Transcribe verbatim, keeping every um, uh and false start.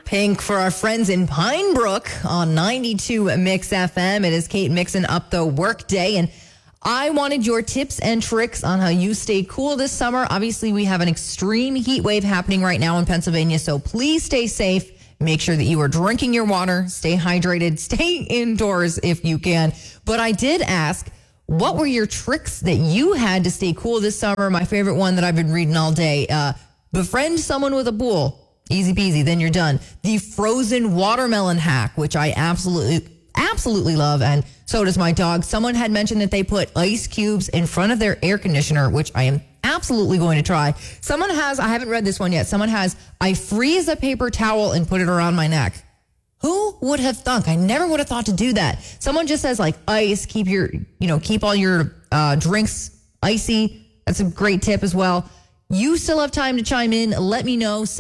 Pink for our friends in Pine Brook on ninety-two Mix F M. It is Kate mixing up the workday, and I wanted your tips and tricks on how you stay cool this summer. Obviously, we have an extreme heat wave happening right now in Pennsylvania, so please stay safe. Make sure that you are drinking your water, stay hydrated, stay indoors if you can. But I did ask, what were your tricks that you had to stay cool this summer? My favorite one that I've been reading all day, uh, befriend someone with a pool. Easy peasy, then you're done. The frozen watermelon hack, which I absolutely, absolutely love, and so does my dog. Someone had mentioned that they put ice cubes in front of their air conditioner, which I am absolutely going to try. Someone has, I haven't read this one yet, someone has, I freeze a paper towel and put it around my neck. Who would have thunk? I never would have thought to do that. Someone just says like ice, keep your, you know, keep all your uh, drinks icy. That's a great tip as well. You still have time to chime in. Let me know.